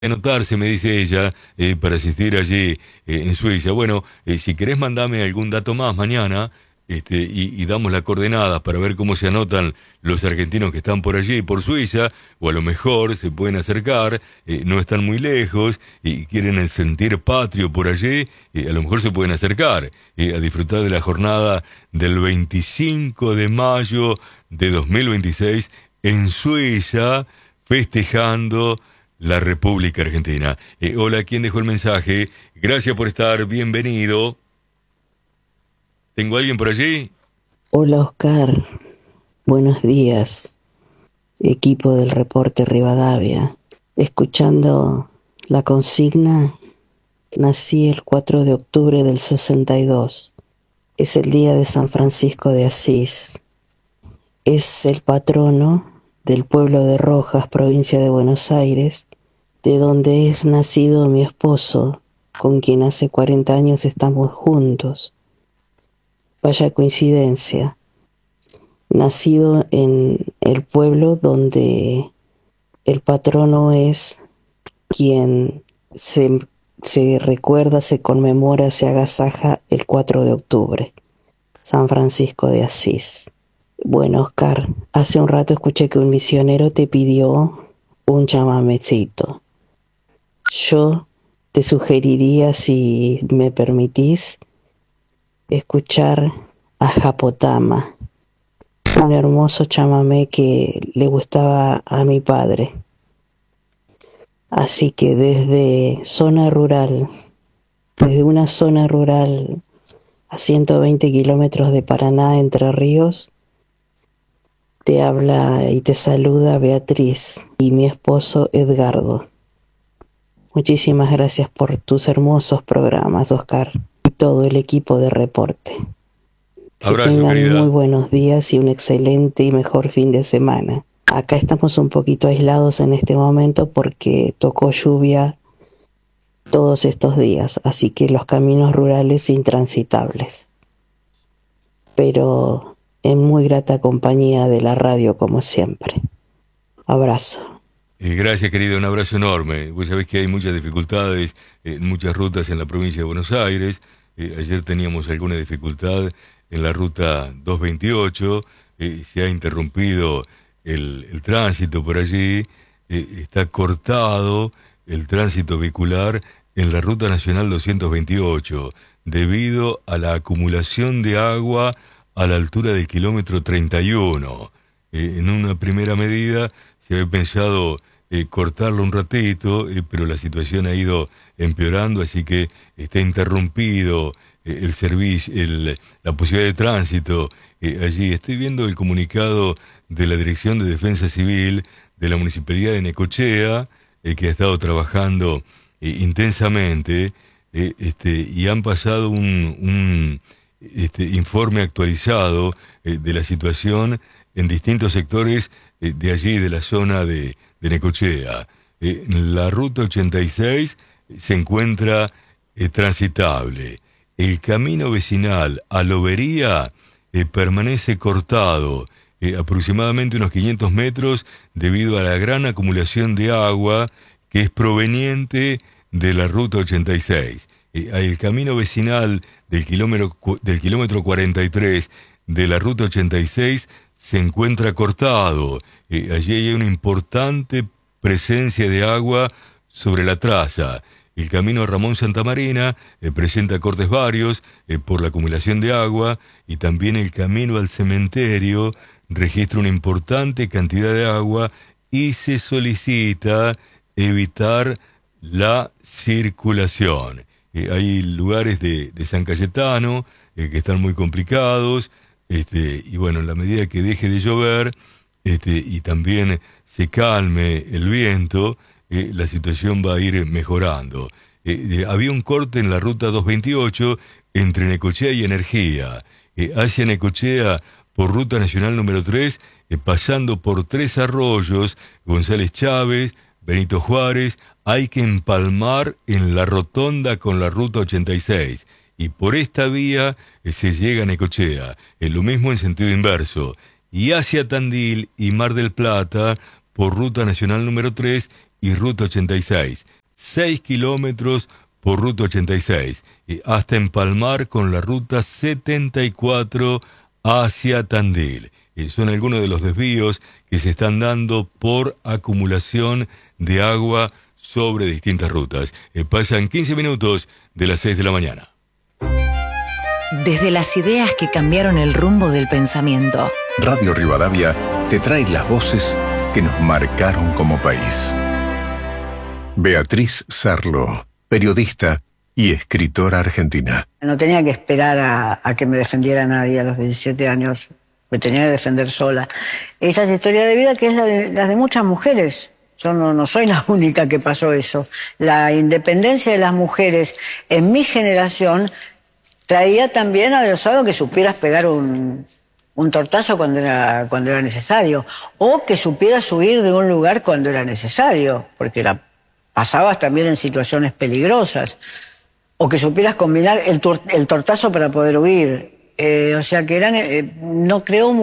anotarse, me dice ella, para asistir allí en Suiza. Bueno, si querés mandame algún dato más mañana, y damos las coordenadas para ver cómo se anotan los argentinos que están por allí, por Suiza, o a lo mejor se pueden acercar, no están muy lejos y quieren el sentir patrio por allí, a lo mejor se pueden acercar a disfrutar de la jornada del 25 de mayo de 2026 en Suiza, festejando la República Argentina. Hola, ¿quién dejó el mensaje? Gracias por estar, bienvenido. ¿Tengo a alguien por allí? Hola Oscar, buenos días, equipo del Reporte Rivadavia. Escuchando la consigna, nací el 4 de octubre del 62. Es el día de San Francisco de Asís. Es el patrono del pueblo de Rojas, provincia de Buenos Aires, de donde es nacido mi esposo, con quien hace 40 años estamos juntos. Vaya coincidencia. Nacido en el pueblo donde el patrono es quien se recuerda, se conmemora, se agasaja el 4 de octubre, San Francisco de Asís. Bueno, Oscar, hace un rato escuché que un misionero te pidió un chamamecito. Yo te sugeriría, si me permitís, escuchar a Japotama, un hermoso chamamé que le gustaba a mi padre. Así que desde una zona rural a 120 kilómetros de Paraná, Entre Ríos, te habla y te saluda Beatriz y mi esposo Edgardo. Muchísimas gracias por tus hermosos programas, Oscar, y todo el equipo de reporte. Que Abrazo, tengan querida. muy buenos días y un excelente y mejor fin de semana. Acá estamos un poquito aislados en este momento porque tocó lluvia todos estos días, así que los caminos rurales intransitables. Pero en muy grata compañía de la radio, como siempre. Abrazo. Gracias, querida, un abrazo enorme. Vos sabés que hay muchas dificultades en muchas rutas en la provincia de Buenos Aires. Ayer teníamos alguna dificultad en la ruta 228. Se ha interrumpido el tránsito por allí. Está cortado el tránsito vehicular en la ruta nacional 228 debido a la acumulación de agua a la altura del kilómetro 31. En una primera medida se había pensado cortarlo un ratito, pero la situación ha ido empeorando, así que está interrumpido el servicio, la posibilidad de tránsito allí. Estoy viendo el comunicado de la Dirección de Defensa Civil de la Municipalidad de Necochea, que ha estado trabajando intensamente, y han pasado un informe actualizado de la situación en distintos sectores de allí, de la zona de Necochea. La ruta 86 se encuentra transitable. El camino vecinal a Lobería permanece cortado aproximadamente unos 500 metros debido a la gran acumulación de agua que es proveniente de la ruta 86. El camino vecinal del kilómetro 43 de la ruta 86 se encuentra cortado. Allí hay una importante presencia de agua sobre la traza. El camino a Ramón Santamarina presenta cortes varios por la acumulación de agua, y también el camino al cementerio registra una importante cantidad de agua y se solicita evitar la circulación. Hay lugares de San Cayetano que están muy complicados, y bueno, en la medida que deje de llover y también se calme el viento, la situación va a ir mejorando. Había un corte en la ruta 228 entre Necochea y Energía, hacia Necochea por ruta nacional número 3, pasando por Tres Arroyos, González Chávez, Benito Juárez. Hay que empalmar en la rotonda con la ruta 86, y por esta vía se llega a Necochea. Lo mismo en sentido inverso, y hacia Tandil y Mar del Plata por ruta nacional número 3, y Ruta 86. 6 kilómetros por Ruta 86, hasta empalmar con la Ruta 74 hacia Tandil. Son algunos de los desvíos que se están dando por acumulación de agua sobre distintas rutas. Pasan 15 minutos de las 6 de la mañana. Desde las ideas que cambiaron el rumbo del pensamiento, Radio Rivadavia te trae las voces que nos marcaron como país. Beatriz Sarlo, periodista y escritora argentina. No tenía que esperar a que me defendiera nadie a los 17 años. Me tenía que defender sola. Esa es la historia de vida que es la de muchas mujeres. Yo no soy la única que pasó eso. La independencia de las mujeres en mi generación traía también adosado que supieras pegar un tortazo cuando era necesario, o que supieras huir de un lugar cuando era necesario, porque pasabas también en situaciones peligrosas, o que supieras combinar el tortazo para poder huir. O sea que no creo